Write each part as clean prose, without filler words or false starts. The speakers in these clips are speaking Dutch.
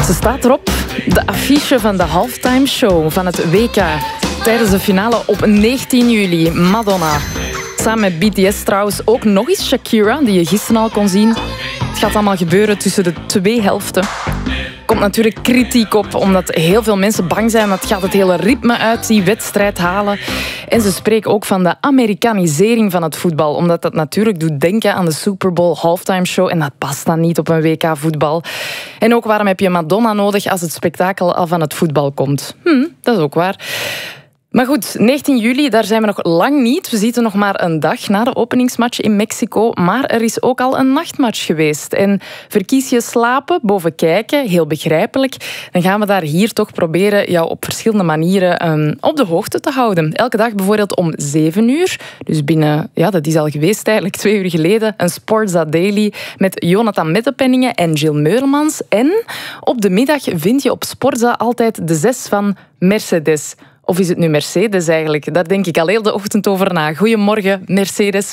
Ze staat erop, de affiche van de halftime show van het WK. Tijdens de finale op 19 juli, Madonna. Samen met BTS trouwens ook nog eens Shakira, die je gisteren al kon zien. Het gaat allemaal gebeuren tussen de twee helften. Er komt natuurlijk kritiek op, omdat heel veel mensen bang zijn dat gaat het hele ritme uit die wedstrijd halen. En ze spreken ook van de Amerikanisering van het voetbal, omdat dat natuurlijk doet denken aan de Super Bowl halftime show en dat past dan niet op een WK voetbal. En ook waarom heb je Madonna nodig als het spektakel al van het voetbal komt? Dat is ook waar. Maar goed, 19 juli, daar zijn we nog lang niet. We zitten nog maar een dag na de openingsmatch in Mexico. Maar er is ook al een nachtmatch geweest. En verkies je slapen boven kijken, heel begrijpelijk, dan gaan we daar hier toch proberen jou op verschillende manieren op de hoogte te houden. Elke dag bijvoorbeeld om 7 uur. Dus binnen, ja, dat is al geweest eigenlijk, 2 uur geleden, een Sportza Daily met Jonathan Mettepenningen en Jill Meurlemans. En op de middag vind je op Sportza altijd de 6 van Mercedes. Of is het nu Mercedes eigenlijk? Daar denk ik al heel de ochtend over na. Goedemorgen, Mercedes.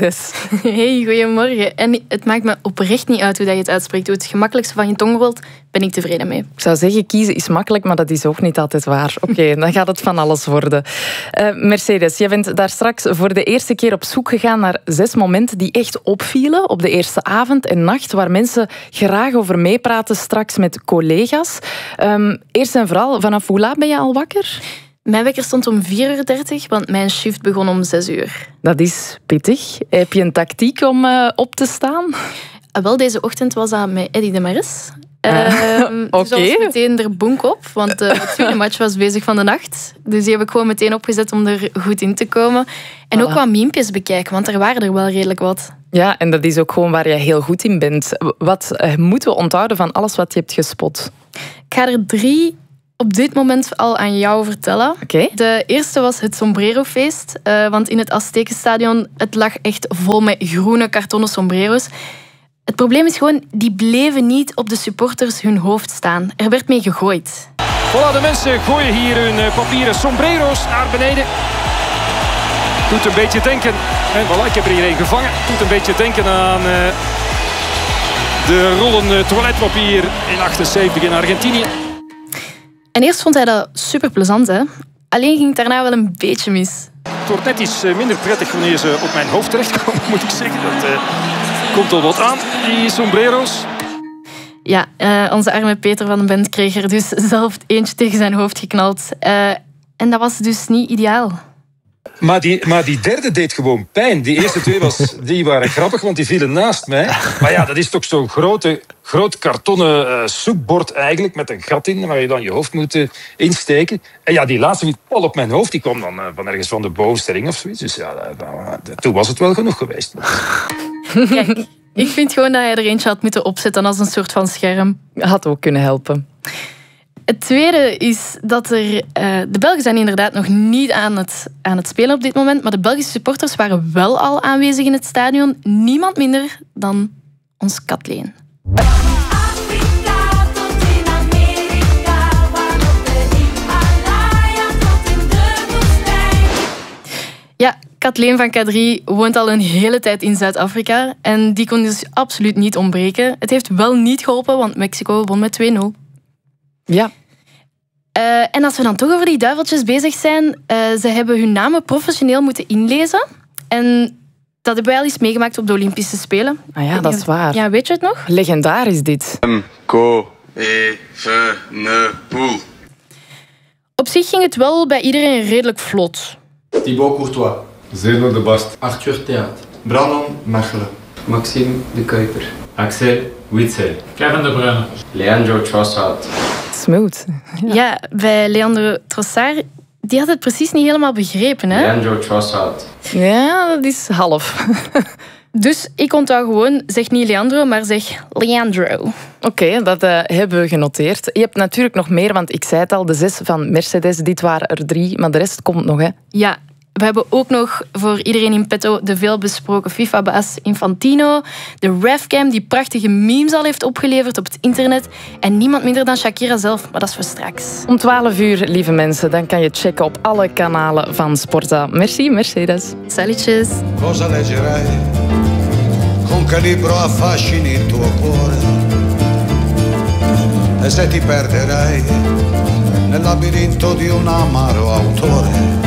Hey, goedemorgen. En het maakt me oprecht niet uit hoe je het uitspreekt. Hoe het gemakkelijkste van je tong rolt, ben ik tevreden mee. Ik zou zeggen, kiezen is makkelijk, maar dat is ook niet altijd waar. Oké, dan gaat het van alles worden. Mercedes, jij bent daar straks voor de eerste keer op zoek gegaan naar 6 momenten die echt opvielen op de eerste avond en nacht, waar mensen graag over meepraten straks met collega's. Eerst en vooral, vanaf hoe laat ben je al wakker? Mijn wekker stond om 4:30 uur, want mijn shift begon om 6 uur. Dat is pittig. Heb je een tactiek om op te staan? Wel, deze ochtend was dat met Eddy de Maris. Dus dat was meteen er bonk op, want de tweede match was bezig van de nacht. Dus die heb ik gewoon meteen opgezet om er goed in te komen. En ook wat memepjes bekijken, want er waren er wel redelijk wat. Ja, en dat is ook gewoon waar je heel goed in bent. Wat moeten we onthouden van alles wat je hebt gespot? Ik ga er 3 op dit moment al aan jou vertellen. Okay. De eerste was het Sombrero-feest. Want in het Aztekenstadion, het lag echt vol met groene kartonnen sombrero's. Het probleem is gewoon, die bleven niet op de supporters hun hoofd staan. Er werd mee gegooid. Voilà, de mensen gooien hier hun papieren sombrero's naar beneden. Doet een beetje denken... En voilà, ik heb er hier een gevangen. Doet een beetje denken aan de rollen toiletpapier in 78 in Argentinië. En eerst vond hij dat super plezant, hè? Alleen ging het daarna wel een beetje mis. Het wordt net iets minder prettig wanneer ze op mijn hoofd terechtkomen, moet ik zeggen. Dat komt al wat aan, die sombrero's. Ja, onze arme Peter van de band kreeg er dus zelf eentje tegen zijn hoofd geknald. En dat was dus niet ideaal. Maar die derde deed gewoon pijn. Die eerste 2 die waren grappig, want die vielen naast mij. Maar ja, dat is toch zo'n groot kartonnen soepbord eigenlijk, met een gat in waar je dan je hoofd moet insteken. En ja, die laatste viel pal op mijn hoofd. Die kwam dan van ergens van de bovenste ring of zoiets. Dus ja, toen was het wel genoeg geweest. Kijk, ik vind gewoon dat hij er eentje had moeten opzetten als een soort van scherm. Had ook kunnen helpen. Het tweede is dat de Belgen zijn inderdaad nog niet aan het spelen op dit moment, maar de Belgische supporters waren wel al aanwezig in het stadion. Niemand minder dan ons Kathleen. Ja, Kathleen van K3 woont al een hele tijd in Zuid-Afrika en die kon dus absoluut niet ontbreken. Het heeft wel niet geholpen, want Mexico won met 2-0. Ja. En als we dan toch over die duiveltjes bezig zijn, ze hebben hun namen professioneel moeten inlezen. En dat hebben wij al eens meegemaakt op de Olympische Spelen. Ah ja, dat is waar. Ja, weet je het nog? Legendarisch dit. Evenepoel. Op zich ging het wel bij iedereen redelijk vlot. Thibaut Courtois. Zeno de Bast. Arthur Theat. Brandon Mechelen. Maxime de Kuiper. Axel Witsel. Kevin de Bruyne. Leandro Trossard. Smooth. Ja, bij Leandro Trossard, die had het precies niet helemaal begrepen, hè? Leandro Trossard. Ja, dat is half. Dus ik onthoud gewoon, zeg niet Leandro, maar zeg Leandro. Oké, dat hebben we genoteerd. Je hebt natuurlijk nog meer, want ik zei het al, de 6 van Mercedes, dit waren er 3, maar de rest komt nog, hè? Ja, we hebben ook nog voor iedereen in petto de veelbesproken FIFA-baas Infantino, de refcam die prachtige memes al heeft opgeleverd op het internet en niemand minder dan Shakira zelf, maar dat is voor straks. Om 12 uur, lieve mensen, dan kan je checken op alle kanalen van Sportza. Merci, Mercedes. Salutjes. Cosa leggerai con che libro affascini il tuo cuore? e se ti perderei nel labirinto di un amaro autore.